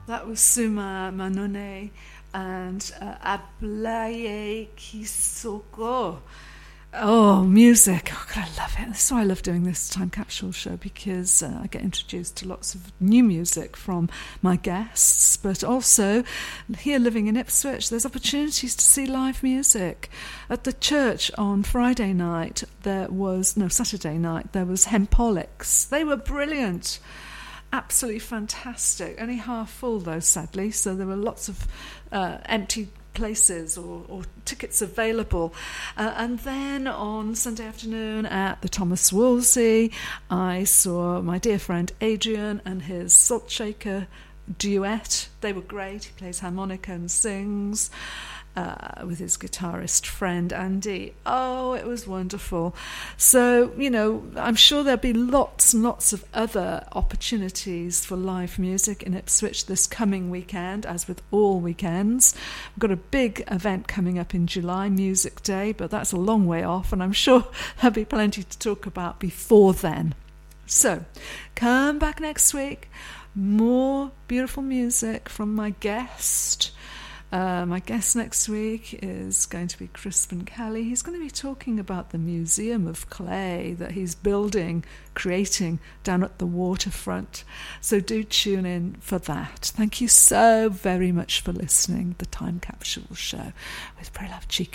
That was Suma Manone and Ablaye Kisoko. Oh, music. Oh, God, I love it. That's why I love doing this time capsule show, because I get introduced to lots of new music from my guests, but also here living in Ipswich, there's opportunities to see live music. At the church on Saturday night, there was Hempolix. They were brilliant. Absolutely fantastic. Only half full though, sadly, so there were lots of empty places or tickets available. And then on Sunday afternoon at the Thomas Wolsey, I saw my dear friend Adrian and his Salt Shaker duet. They were great. He plays harmonica and sings with his guitarist friend Andy. Oh, it was wonderful. So, I'm sure there'll be lots and lots of other opportunities for live music in Ipswich this coming weekend, as with all weekends. We've got a big event coming up in July, Music Day, but that's a long way off, and I'm sure there'll be plenty to talk about before then. So, come back next week. More beautiful music from my guest. My guest next week is going to be Crispin Kelly. He's going to be talking about the Museum of Clay that he's creating down at the waterfront. So do tune in for that. Thank you so very much for listening. The Time Capsule Show with Prelove Chica.